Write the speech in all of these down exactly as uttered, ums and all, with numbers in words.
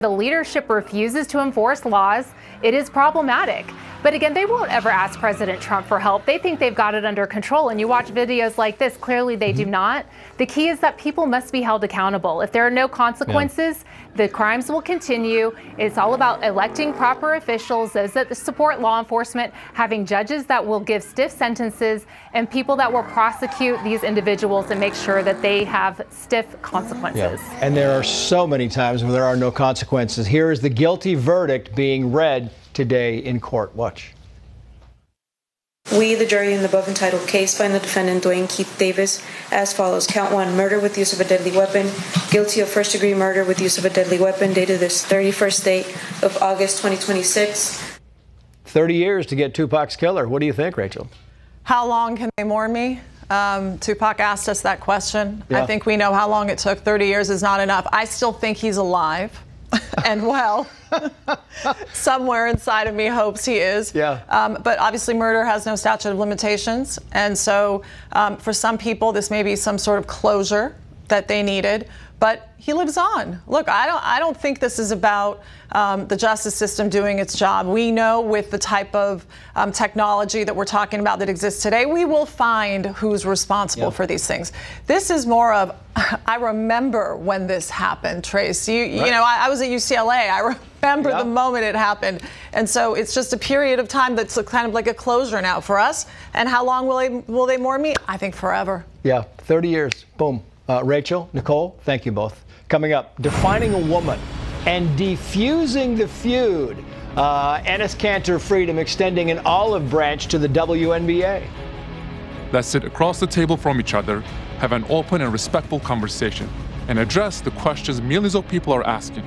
The leadership refuses to enforce laws. It is problematic. But again, they won't ever ask President Trump for help. They think they've got it under control. And you watch videos like this, clearly they mm-hmm. do not. The key is that people must be held accountable. If there are no consequences, yeah. the crimes will continue. It's all about electing proper officials, those that support law enforcement, having judges that will give stiff sentences, and people that will prosecute these individuals and make sure that they have stiff consequences. Yeah. And there are so many times where there are no consequences. Here is the guilty verdict being read today in court. Watch. We, the jury in the above entitled case, find the defendant, Dwayne Keith Davis, as follows. Count one, murder with use of a deadly weapon. Guilty of first-degree murder with use of a deadly weapon, dated this thirty-first day of August twenty twenty-six. thirty years to get Tupac's killer. What do you think, Rachel? How long can they mourn me? Um, Tupac asked us that question. Yeah. I think we know how long it took. thirty years is not enough. I still think he's alive and well. Somewhere inside of me hopes he is. Yeah. Um, but obviously murder has no statute of limitations. And so um, for some people, this may be some sort of closure that they needed. But he lives on. Look, I don't I don't think this is about um, the justice system doing its job. We know with the type of um, technology that we're talking about that exists today, we will find who's responsible yep. for these things. This is more of, I remember when this happened, Trace. You, right. you know, I, I was at U C L A. I remember yep. the moment it happened. And so it's just a period of time that's kind of like a closure now for us. And how long will they, will they mourn me? I think forever. Yeah, thirty years. Boom. Uh, Rachel, Nicole, thank you both. Coming up, defining a woman and defusing the feud. Uh, Enes Kanter Freedom extending an olive branch to the W N B A. Let's sit across the table from each other, have an open and respectful conversation, and address the questions millions of people are asking.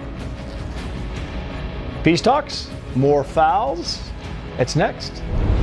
Peace Talks, more fouls. It's next.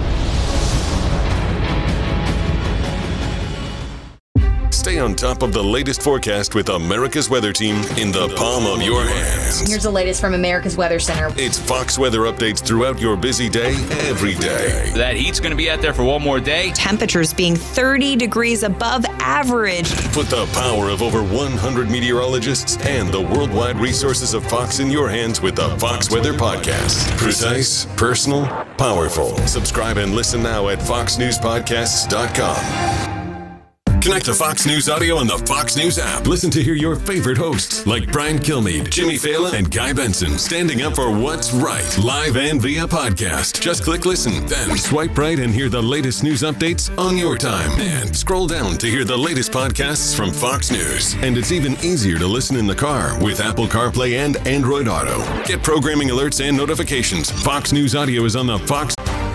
Stay on top of the latest forecast with America's Weather Team in the palm of your hands. Here's the latest from America's Weather Center. It's Fox weather updates throughout your busy day, every day. That heat's going to be out there for one more day. Temperatures being thirty degrees above average. Put the power of over one hundred meteorologists and the worldwide resources of Fox in your hands with the Fox Weather Podcast. Precise, personal, powerful. Subscribe and listen now at fox news podcasts dot com. Connect to Fox News Audio on the Fox News app. Listen to hear your favorite hosts like Brian Kilmeade, Jimmy Fallon, and Guy Benson standing up for what's right, live and via podcast. Just click listen, then swipe right and hear the latest news updates on your time. And scroll down to hear the latest podcasts from Fox News. And it's even easier to listen in the car with Apple CarPlay and Android Auto. Get programming alerts and notifications. Fox News Audio is on the Fox...